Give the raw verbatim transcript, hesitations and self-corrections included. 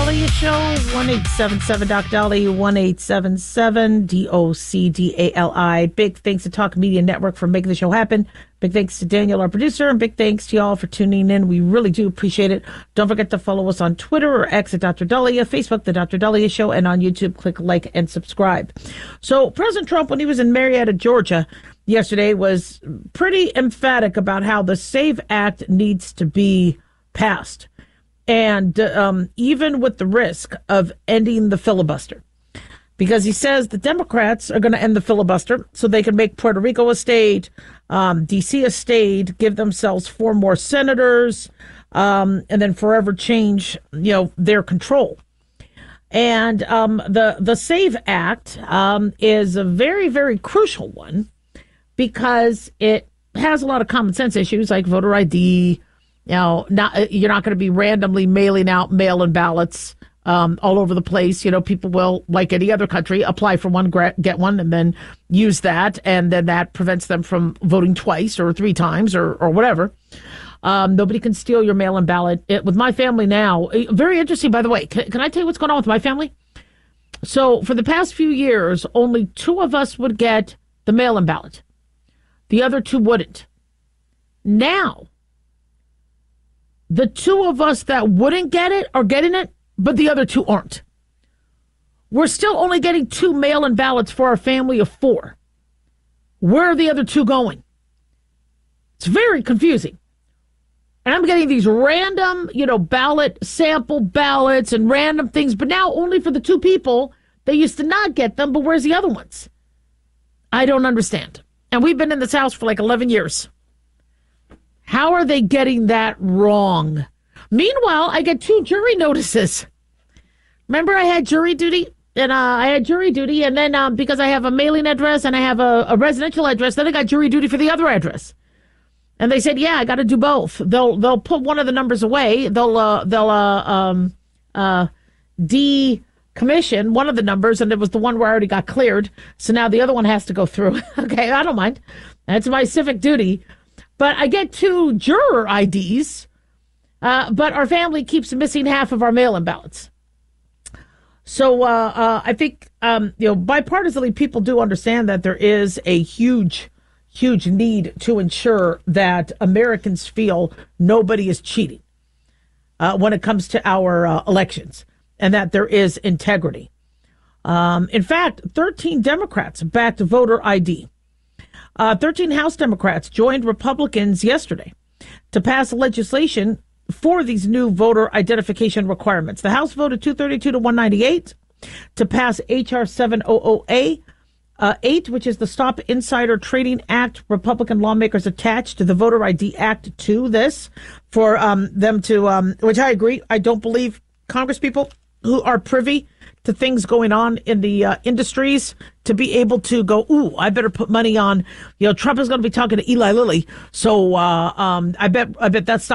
Dahlia Show, one eight seven seven Doc Dolly, one eight seven seven D O C D A L I. Big thanks to Talk Media Network for making the show happen. Big thanks to Daniel, our producer, and big thanks to y'all for tuning in. We really do appreciate it. Don't forget to follow us on Twitter or X at Doctor Dahlia, Facebook, The Doctor Dahlia Show, and on YouTube, click like and subscribe. So President Trump, when he was in Marietta, Georgia, yesterday, was pretty emphatic about how the SAVE Act needs to be passed. And um, even with the risk of ending the filibuster, because he says the Democrats are going to end the filibuster so they can make Puerto Rico a state, um, D C a state, give themselves four more senators, um, and then forever change, you know, their control. And um, the the SAVE Act um, is a very, very crucial one because it has a lot of common sense issues like voter I D. You know, not, you're not going to be randomly mailing out mail-in ballots um, all over the place. You know, people will, like any other country, apply for one, get one, and then use that, and then that prevents them from voting twice or three times or, or whatever. Um, nobody can steal your mail-in ballot. It, with my family now, very interesting, by the way. Can, can I tell you what's going on with my family? So for the past few years, only two of us would get the mail-in ballot. The other two wouldn't. Now, the two of us that wouldn't get it are getting it, but the other two aren't. We're still only getting two mail-in ballots for our family of four. Where are the other two going? It's very confusing. And I'm getting these random, you know, ballot, sample ballots and random things, but now only for the two people that used to not get them, but where's the other ones? I don't understand. And we've been in this house for like eleven years. How are they getting that wrong? Meanwhile, I get two jury notices. Remember I had jury duty? And uh, I had jury duty, and then um, because I have a mailing address and I have a, a residential address, then I got jury duty for the other address. And they said, yeah, I got to do both. They'll they'll put one of the numbers away. They'll uh, they'll uh, um, uh, decommission one of the numbers, and it was the one where I already got cleared. So now the other one has to go through. Okay, I don't mind. That's my civic duty. But I get two juror I Ds, uh, but our family keeps missing half of our mail-in ballots. So uh, uh, I think, um, you know, bipartisanly, people do understand that there is a huge, huge need to ensure that Americans feel nobody is cheating uh, when it comes to our uh, elections and that there is integrity. Um, in fact, thirteen Democrats backed voter I D. Uh, thirteen House Democrats joined Republicans yesterday to pass legislation for these new voter identification requirements. The House voted two thirty-two to one ninety-eight to pass H R seven hundred A, uh, eight, which is the Stop Insider Trading Act. Republican lawmakers attached to the Voter I D Act to this for um, them to, um, which I agree. I don't believe congresspeople who are privy to things going on in the uh, industries to be able to go, ooh, I better put money on, you know, Trump is going to be talking to Eli Lilly. So uh, um, I bet I bet that's